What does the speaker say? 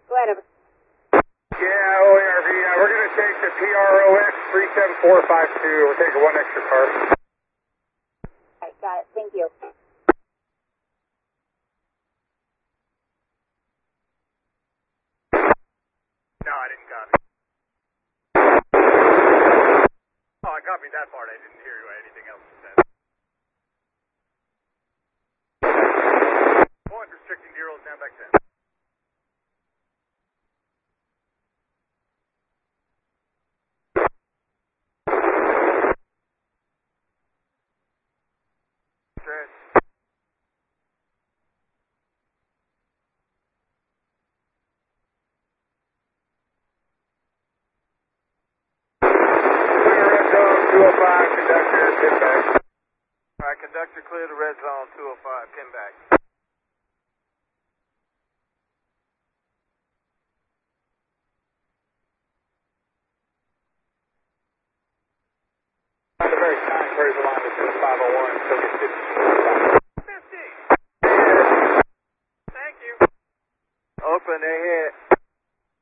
Go ahead, over. Yeah, OARV, we're going to take the PROX 37452. We're taking one extra car. Alright, got it. Thank you. No, I didn't copy. Oh, I copied that part. I didn't hear anything else you said. Point restricting 0, stand back 10. Alright, conductor, clear the red zone 205, pin back. On the very time, carries the line within 501, so get 50. 50! Thank you. Open ahead.